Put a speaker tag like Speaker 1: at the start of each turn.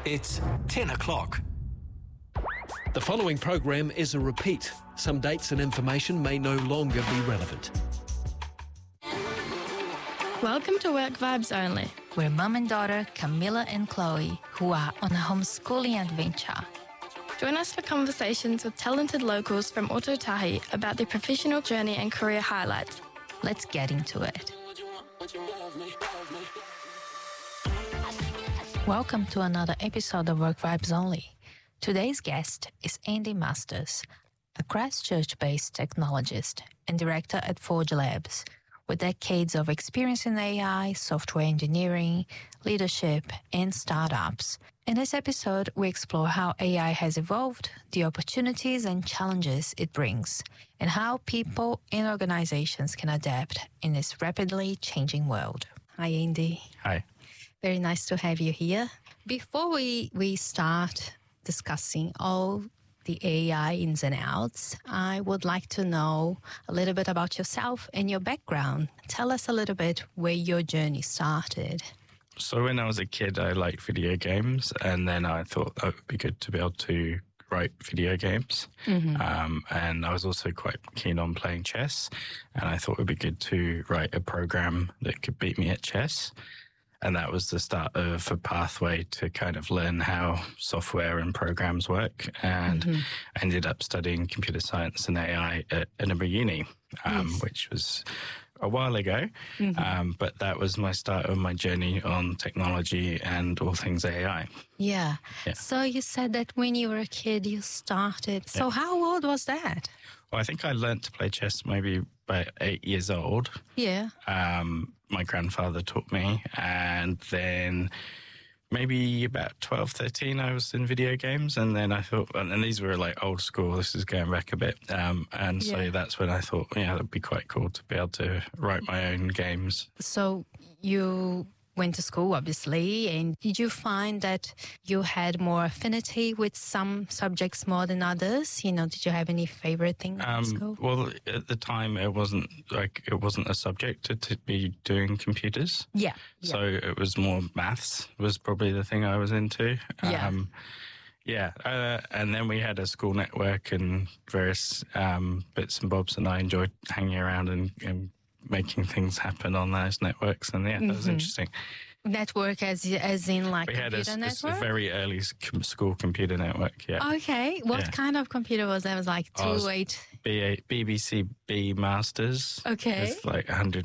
Speaker 1: It's 10 o'clock.
Speaker 2: The following program is a repeat. Some dates and information may no longer be relevant.
Speaker 3: Welcome to Work Vibes Only.
Speaker 4: We're mum and daughter Camilla and Chloe, who are on a homeschooling adventure.
Speaker 3: Join us for conversations with talented locals from Ototahi about their professional journey and career highlights.
Speaker 4: Let's get into it. Welcome to another episode of Work Vibes Only. Today's guest is Andy Masters, a Christchurch-based technologist and director at Forge Labs, with decades of experience in AI, software engineering, leadership, and startups. In this episode, we explore how AI has evolved, the opportunities and challenges it brings, and how people and organizations can adapt in this rapidly changing world. Hi, Andy.
Speaker 5: Hi.
Speaker 4: Very nice to have you here. Before we start discussing all the AI ins and outs, I would like to know a little bit about yourself and your background. Tell us a little bit where your journey started.
Speaker 5: So when I was a kid, I liked video games, and then I thought that would be good to be able to write video games. And I was also quite keen on playing chess, and I thought it would be good to write a program that could beat me at chess. And that was the start of a pathway to kind of learn how software and programs work. And I ended up studying computer science and AI at Edinburgh Uni, which was a while ago. But that was my start of my journey on technology and all things AI.
Speaker 4: Yeah. So you said that when you were a kid, you started. So how old was that?
Speaker 5: Well, I think I learned to play chess maybe by 8 years old.
Speaker 4: Yeah.
Speaker 5: My grandfather taught me, and then maybe about 12, 13, I was in video games, and then I thought, and these were like old school, this is going back a bit, so that's when I thought, yeah, that'd be quite cool to be able to write my own games.
Speaker 4: So you went to school, obviously, and did you find that you had more affinity with some subjects more than others? You know, did you have any favorite things in school?
Speaker 5: Well, at the time, it wasn't a subject to be doing computers.
Speaker 4: Yeah.
Speaker 5: So it was more maths was probably the thing I was into. And then we had a school network and various bits and bobs, and I enjoyed hanging around and making things happen on those networks, and that was interesting.
Speaker 4: Network as in like
Speaker 5: we had
Speaker 4: computer network?
Speaker 5: a very early school computer network,
Speaker 4: Okay. What kind of computer was that? It was like 2.8?
Speaker 5: BBC B Masters.
Speaker 4: Okay.
Speaker 5: It's like 100